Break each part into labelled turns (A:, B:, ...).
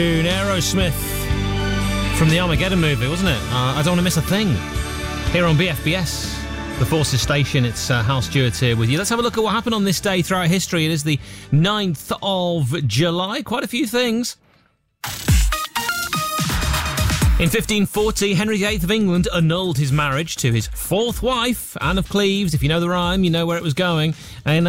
A: Aerosmith from the Armageddon movie, wasn't it? I don't want to miss a thing. Here on BFBS, the Forces Station, it's Hal Stewart here with you. Let's have a look at what happened on this day throughout history. It is the 9th of July. Quite a few things. In 1540, Henry VIII of England annulled his marriage to his fourth wife, Anne of Cleves. If you know the rhyme, you know where it was going. In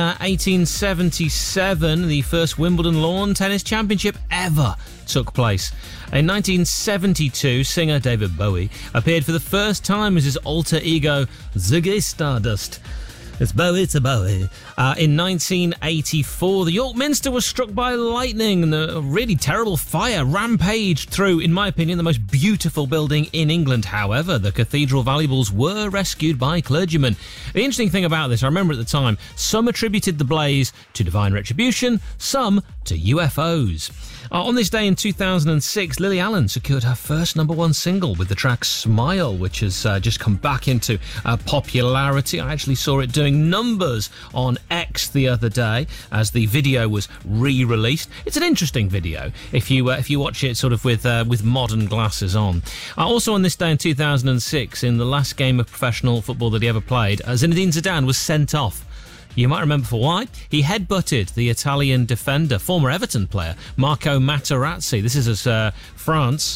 A: 1877, the first Wimbledon Lawn Tennis Championship ever took place. In 1972, singer David Bowie appeared for the first time as his alter ego, Ziggy Stardust. It's Bowie to Bowie. In 1984, the York Minster was struck by lightning and a really terrible fire rampaged through, in my opinion, the most beautiful building in England. However, the cathedral valuables were rescued by clergymen. The interesting thing about this, I remember at the time, some attributed the blaze to divine retribution, some to UFOs. On this day in 2006, Lily Allen secured her first #1 single with the track Smile, which has just come back into popularity. I actually saw it doing numbers on X the other day as the video was re-released. It's an interesting video if you watch it sort of with modern glasses on. Also on this day in 2006, in the last game of professional football that he ever played, Zinedine Zidane was sent off. You might remember for why. He headbutted the Italian defender, former Everton player, Marco Materazzi. This is as France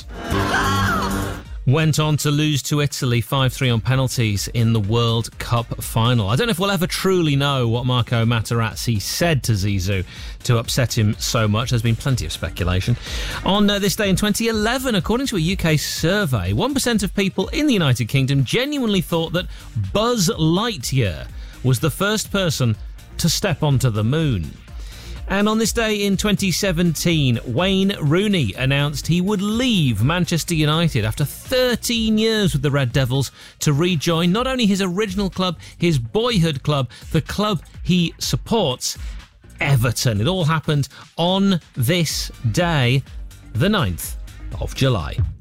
A: went on to lose to Italy 5-3 on penalties in the World Cup final. I don't know if we'll ever truly know what Marco Materazzi said to Zizou to upset him so much. There's been plenty of speculation. On this day in 2011, according to a UK survey, 1% of people in the United Kingdom genuinely thought that Buzz Lightyear was the first person to step onto the moon. And on this day in 2017, Wayne Rooney announced he would leave Manchester United after 13 years with the Red Devils to rejoin not only his original club, his boyhood club, the club he supports, Everton. It all happened on this day, the 9th of July.